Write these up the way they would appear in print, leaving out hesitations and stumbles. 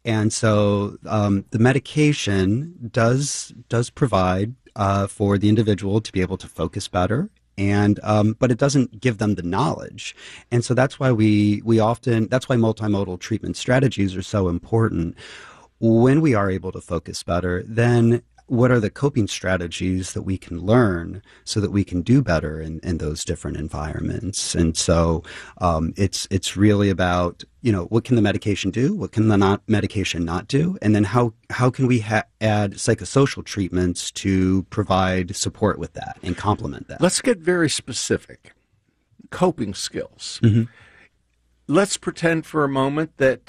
And so the medication does provide for the individual to be able to focus better. And but it doesn't give them the knowledge, and so that's why that's why multimodal treatment strategies are so important. When we are able to focus better, then what are the coping strategies that we can learn so that we can do better in those different environments? And so it's really about, what can the medication do? What can the medication not do? And then how can we add psychosocial treatments to provide support with that and complement that? Let's get very specific. Coping skills. Mm-hmm. Let's pretend for a moment that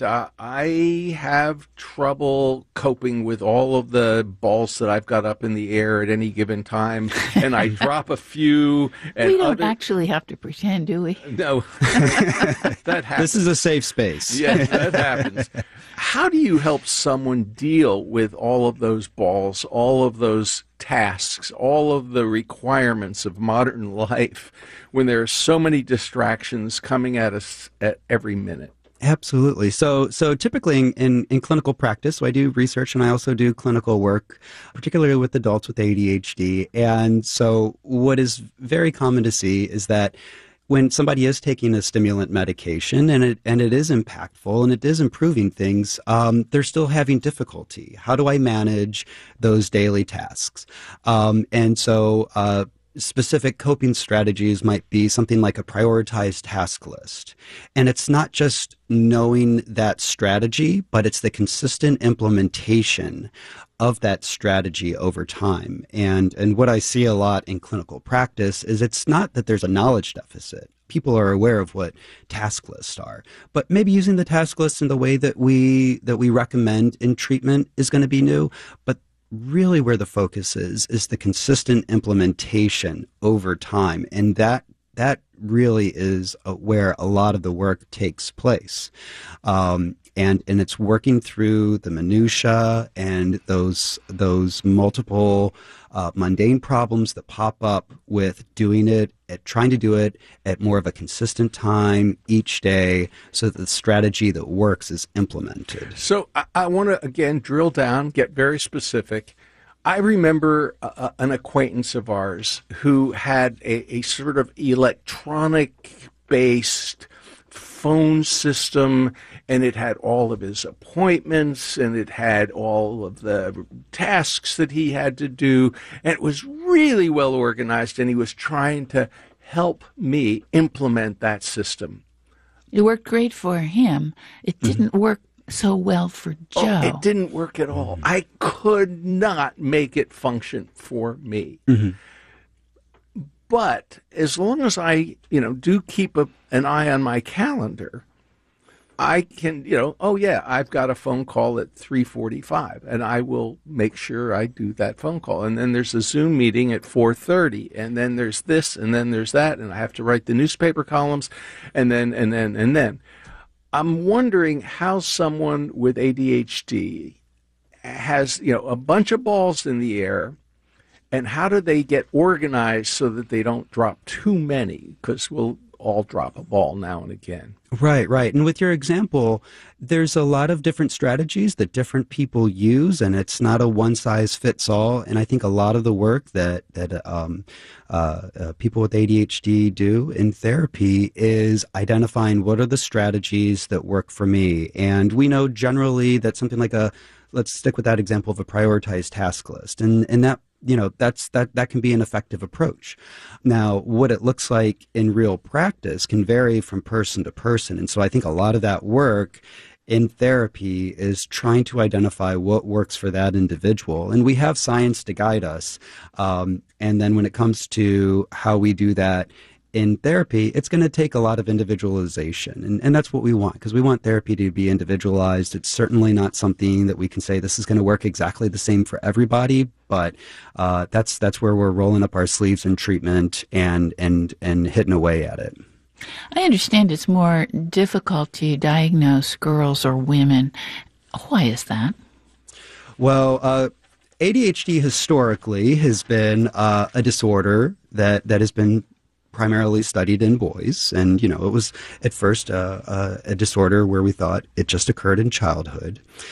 I have trouble coping with all of the balls that I've got up in the air at any given time, and I drop a few. And we don't actually have to pretend, do we? No. That happens. This is a safe space. Yes, that happens. How do you help someone deal with all of those balls, all of those tasks, all of the requirements of modern life when there are so many distractions coming at us at every minute? Absolutely. So typically in clinical practice, so I do research and I also do clinical work, particularly with adults with ADHD. And so what is very common to see is that when somebody is taking a stimulant medication and it is impactful and it is improving things, they're still having difficulty. How do I manage those daily tasks? And so specific coping strategies might be something like a prioritized task list. And it's not just knowing that strategy, but it's the consistent implementation of that strategy over time. And what I see a lot in clinical practice is it's not that there's a knowledge deficit. People are aware of what task lists are, but maybe using the task list in the way that we recommend in treatment is going to be new. But really where the focus is the consistent implementation over time. And that really is where a lot of the work takes place. And it's working through the minutia and those multiple mundane problems that pop up with trying to do it at more of a consistent time each day so that the strategy that works is implemented. So I want to, again, drill down, get very specific. I remember an acquaintance of ours who had a sort of electronic-based phone system, and it had all of his appointments, and it had all of the tasks that he had to do, and it was really well organized, and he was trying to help me implement that system. It worked great for him. It didn't work so well for Joe. Oh, it didn't work at all. I could not make it function for me. Mm-hmm. But as long as I, do keep an eye on my calendar, I can, I've got a phone call at 3:45, and I will make sure I do that phone call. And then there's a Zoom meeting at 4:30, and then there's this, and then there's that, and I have to write the newspaper columns, and then. I'm wondering how someone with ADHD has, a bunch of balls in the air, and how do they get organized so that they don't drop too many? Because we'll all drop a ball now and again. Right. And with your example, there's a lot of different strategies that different people use, and it's not a one-size-fits-all. And I think a lot of the work that people with ADHD do in therapy is identifying what are the strategies that work for me. And we know generally that something like let's stick with that example of a prioritized task list, and that that can be an effective approach. Now, what it looks like in real practice can vary from person to person. And so I think a lot of that work in therapy is trying to identify what works for that individual. And we have science to guide us. And then when it comes to how we do that in therapy, it's going to take a lot of individualization. And that's what we want, because we want therapy to be individualized. It's certainly not something that we can say this is going to work exactly the same for everybody, but that's where we're rolling up our sleeves in treatment and hitting away at it. I understand it's more difficult to diagnose girls or women. Why is that? Well, ADHD historically has been a disorder that has been primarily studied in boys. And, it was at first a disorder where we thought it just occurred in childhood.